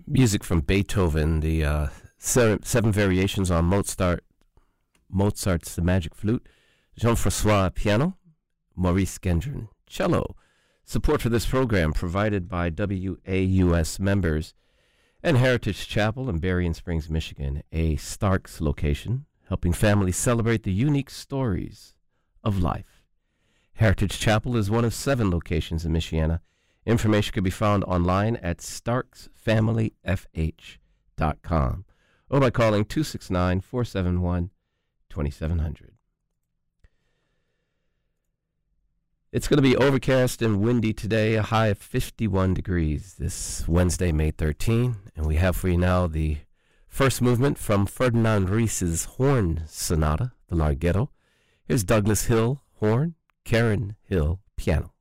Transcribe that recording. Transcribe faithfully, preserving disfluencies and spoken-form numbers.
music from Beethoven, the uh, seven, seven variations on Mozart, Mozart's The Magic Flute, Jean-François piano, Maurice Gendron cello. Support for this program provided by W A U S members and Heritage Chapel in Berrien Springs, Michigan, a Starks location, helping families celebrate the unique stories of life. Heritage Chapel is one of seven locations in Michiana. Information can be found online at starks family f h dot com or by calling two six nine, four seven one, two seven zero zero. It's going to be overcast and windy today, a high of fifty-one degrees this Wednesday, May thirteenth. And we have for you now the first movement from Ferdinand Ries's Horn Sonata, the Larghetto. Here's Douglas Hill, horn, Karen Hill, piano.